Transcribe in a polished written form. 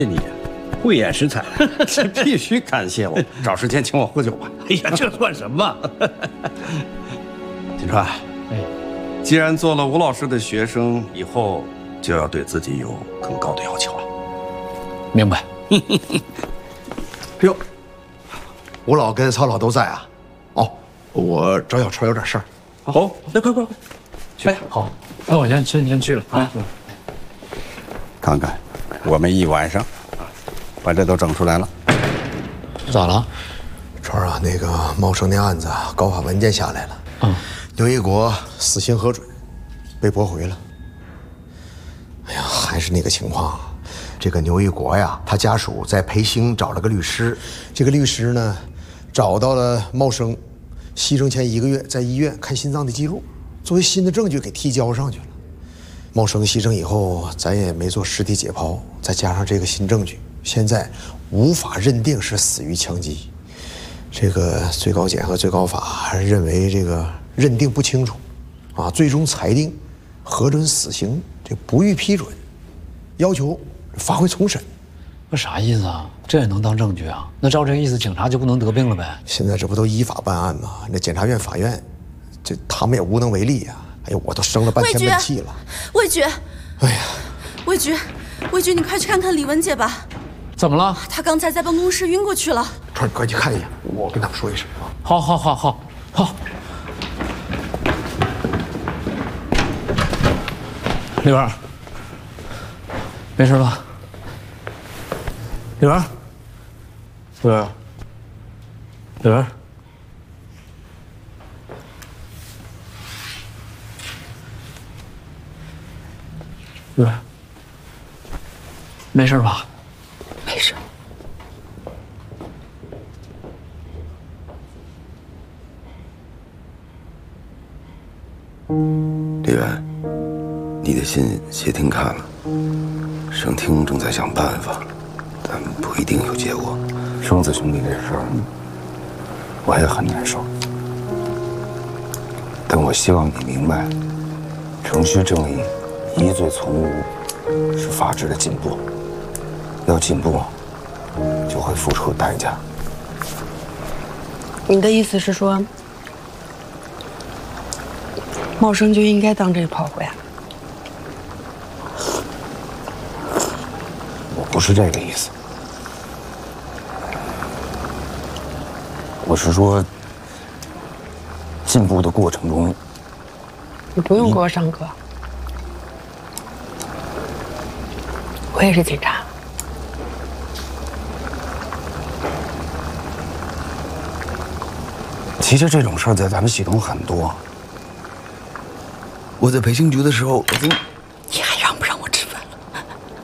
你慧眼识才，这必须感谢我。找时间请我喝酒吧。 哎呀，这算什么？ 金川， 哎， 既然做了吴老师的学生，以后就要对自己有更高的要求啊。 明白。 哟，吴老跟曹老都在啊？哦，我找小川有点事儿。 好，那快，去。 哎，好，那我先去了啊。 看看，我们一晚上把这都整出来了。 咋了？ 川啊，那个茂生那案子告发文件下来了。牛一国死刑核准，被驳回了。哎呀，还是那个情况，这个牛一国呀，他家属在培兴找了个律师，这个律师呢，找到了茂生牺牲前1个月在医院看心脏的记录，作为新的证据给提交上去了。茂生牺牲以后，咱也没做尸体解剖，再加上这个新证据，现在无法认定是死于枪击。这个最高检和最高法还认为这个认定不清楚，最终裁定核准死刑，这不予批准，要求发回重审。 那啥意思啊？这也能当证据啊？那照这个意思，警察就不能得病了呗？ 现在这不都依法办案吗？那检察院、法院，这他们也无能为力呀。哎呦，我都生了半天闷气了。 魏局， 哎呀， 魏局，你快去看看李文姐吧。 怎么了？ 她刚才在办公室晕过去了。 川，你快去看一眼，我跟他们说一声啊。 好。丽文，没事吧？丽文，丽文，丽文，丽文，没事吧？ 没事。 李元，你的信谢霆看了，省厅正在想办法，但不一定有结果。生子兄弟这事儿，我也很难受。但我希望你明白，程序正义疑罪从无，是法治的进步。要进步，就会付出代价。 你的意思是说，茂生就应该当这个炮灰啊？ 我不是这个意思，我是说，进步的过程中， 你不用给我上课，我也是警察。 其实这种事儿在咱们系统很多。我在培训局的时候，我